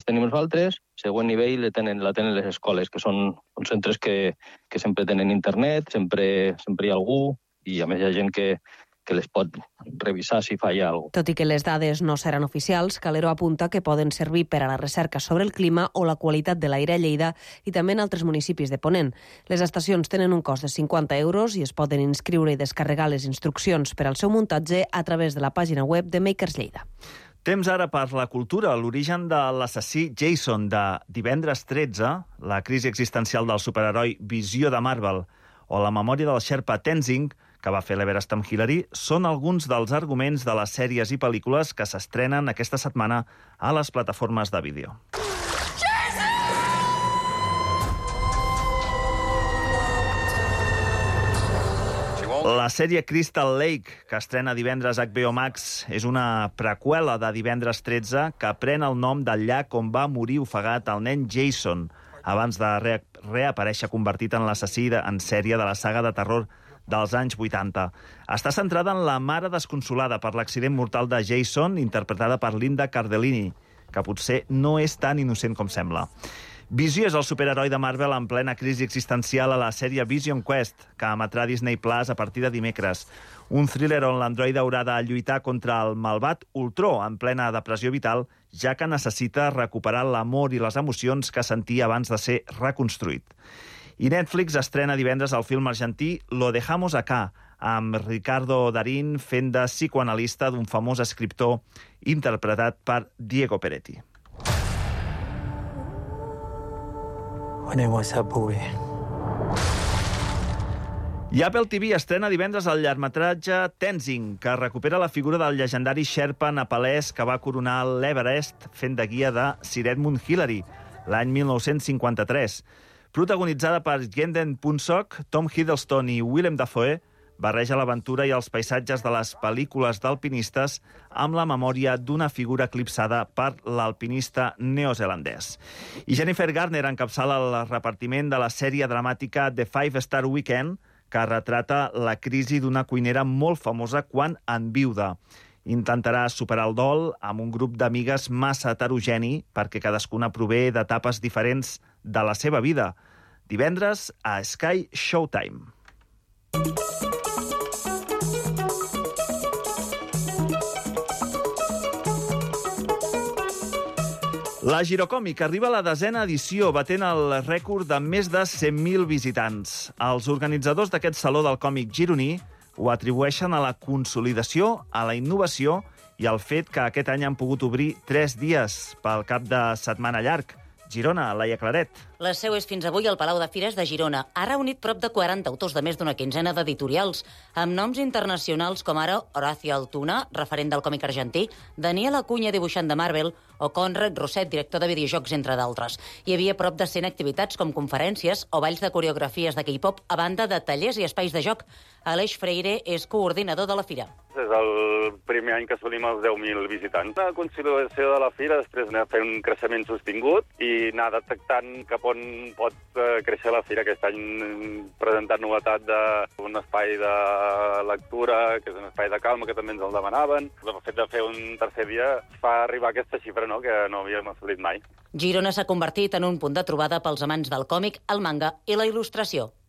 tenim nosaltres, següent nivell la tenen les escoles, que són uns centres que sempre tenen internet, sempre hi ha algú, i a més hi ha gent que les pot revisar si falla alguna cosa. Tot i que les dades no seran oficials, Calero apunta que poden servir per a la recerca sobre el clima o la qualitat de l'aire a Lleida i també en altres municipis de Ponent. Les estacions tenen un cost de 50 euros i es poden inscriure i descarregar les instruccions per al seu muntatge a través de la pàgina web de Makers Lleida. Temps ara per la cultura. L'origen de l'assassí Jason de Divendres 13, la crisi existencial del superheroi Visió de Marvel o la memòria del Sherpa Tenzing, que va fer l'Everest amb Hillary, són alguns dels arguments de les sèries i pel·lícules que s'estrenen aquesta setmana a les plataformes de vídeo. La sèrie Crystal Lake, que estrena divendres a HBO Max, és una preqüela de Divendres 13 que pren el nom del llac on va morir ofegat el nen Jason, abans de reaparèixer convertit en l'assassí en sèrie de la saga de terror dels anys 80. Està centrada en la mare desconsolada per l'accident mortal de Jason, interpretada per Linda Cardellini, que potser no és tan innocent com sembla. Visió és el superheroi de Marvel en plena crisi existencial a la sèrie Vision Quest, que emetrà Disney Plus a partir de dimecres. Un thriller on l'androide haurà de lluitar contra el malvat Ultron en plena depressió vital, ja que necessita recuperar l'amor i les emocions que sentia abans de ser reconstruït. I Netflix estrena divendres el film argentí Lo dejamos acá, amb Ricardo Darín fent de psicoanalista d'un famós escriptor interpretat per Diego Peretti. When I was a boy. I Apple TV estrena divendres el llargmetratge Tenzing, que recupera la figura del llegendari Sherpa nepalès que va coronar l'Everest fent de guia de Sir Edmund Hillary l'any 1953. Protagonitzada per Genden Punsock, Tom Hiddleston i Willem Dafoe, barreja l'aventura i els paisatges de les pel·lícules d'alpinistes amb la memòria d'una figura eclipsada per l'alpinista neozelandès. I Jennifer Garner encapçala el repartiment de la sèrie dramàtica The Five Star Weekend, que retrata la crisi d'una cuinera molt famosa quan enviuda. Intentarà superar el dol amb un grup d'amigues massa heterogeni perquè cadascuna prové d'etapes diferents de la seva vida. Divendres a Sky Showtime. La Girocòmic arriba a la 10ª edició, batent el rècord de més de 100.000 visitants. Els organitzadors d'aquest Saló del Còmic gironí ho atribueixen a la consolidació, a la innovació i al fet que aquest any han pogut obrir 3 dies pel cap de setmana llarg. Girona, Laia Claret. La seu és fins avui al Palau de Fires de Girona. Ha reunit prop de 40 autors de més d'una quinzena d'editorials, amb noms internacionals com ara Horacio Altuna, referent del còmic argentí, Daniel Acuña, dibuixant de Marvel, o Conrad Roset, director de videojocs, entre d'altres. Hi havia prop de 100 activitats com conferències o balls de coreografies de K-pop, a banda de tallers i espais de joc. Aleix Freire és coordinador de la fira. És el primer any que assolim els 10.000 visitants. La consolidació de la fira, després anar fent un creixement sostingut i anar detectant cap on pot créixer la fira. Aquest any presentat novetat d'un espai de lectura, que és un espai de calma, que també ens el demanaven. El fet de fer un tercer dia fa arribar a aquesta xifra, no?, que no havíem assolit mai. Girona s'ha convertit en un punt de trobada pels amants del còmic, el manga i la il·lustració.